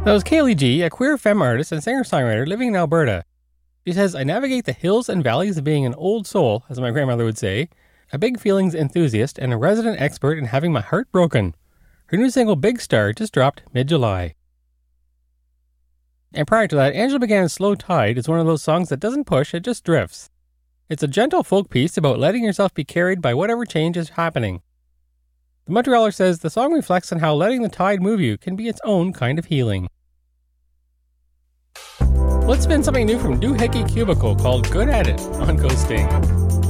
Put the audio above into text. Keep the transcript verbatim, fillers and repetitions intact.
That was Kaylee G, a queer femme artist and singer-songwriter living in Alberta. She says, I navigate the hills and valleys of being an old soul, as my grandmother would say, a big feelings enthusiast, and a resident expert in having my heart broken. Her new single, Big Star, just dropped mid-July. And prior to that, Angela McGann's Slow Tide is one of those songs that doesn't push, it just drifts. It's a gentle folk piece about letting yourself be carried by whatever change is happening. The Montrealer says the song reflects on how letting the tide move you can be its own kind of healing. Let's spin something new from Doohickey Cubicle called Good At It on Ghosting.